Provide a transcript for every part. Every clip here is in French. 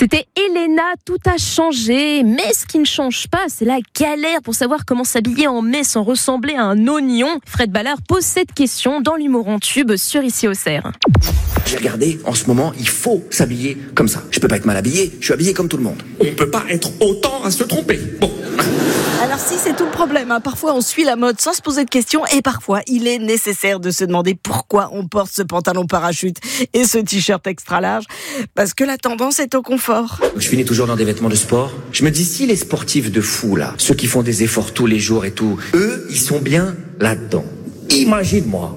C'était Elena, tout a changé, mais ce qui ne change pas, c'est la galère pour savoir comment s'habiller en mai sans ressembler à un oignon. Fred Ballard pose cette question dans l'humour en tube sur Ici Auxerre. J'ai regardé, en ce moment, il faut s'habiller comme ça. Je peux pas être mal habillé, je suis habillé comme tout le monde. On peut pas être autant à se tromper. Bon. Alors si, c'est tout le problème. Parfois, on suit la mode sans se poser de questions et parfois, il est nécessaire de se demander pourquoi on porte ce pantalon parachute et ce t-shirt extra large. Parce que la tendance est au confort. Je finis toujours dans des vêtements de sport. Je me dis, si les sportifs de fou, là, ceux qui font des efforts tous les jours et tout, eux, ils sont bien là-dedans. Imagine-moi.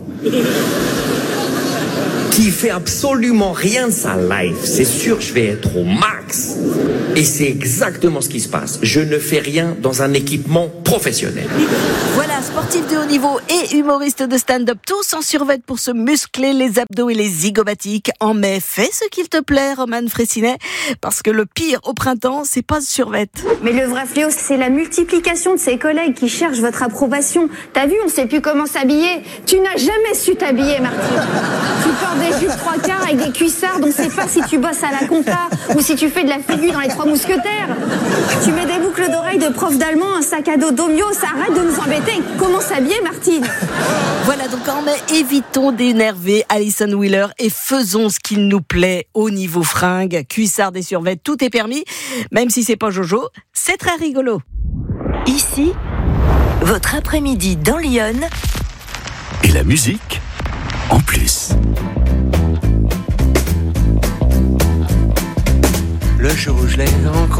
Qui fait absolument rien de sa life, c'est sûr je vais être au max. Et c'est exactement ce qui se passe. Je ne fais rien dans un équipement professionnel. Voilà, sportif de haut niveau et humoriste de stand-up, tous en survêt pour se muscler les abdos et les zygomatiques. En mai, fais ce qu'il te plaît, Roman Fressinet, parce que le pire au printemps, c'est pas ce survêt. Mais le vrai fléau, c'est la multiplication de ces collègues qui cherchent votre approbation. T'as vu, on sait plus comment s'habiller. Tu n'as jamais su t'habiller, Martine. Tu portes des jupes 3/4 avec des cuissards, donc c'est pas si tu bosses à la compta ou si tu fais de la figure dans les Trois Mousquetaires. Tu mets des boucles d'oreilles de prof d'allemand, un sac à dos d'Omio, ça arrête de nous embêter. Comment s'habiller, Martine? Voilà, donc en mai, évitons d'énerver Alison Wheeler et faisons ce qu'il nous plaît au niveau fringues, cuissards et survêtements, tout est permis, même si c'est pas Jojo, c'est très rigolo. Ici, votre après-midi dans Lyon. Et la musique en plus. Le jour où je l'ai rencontré.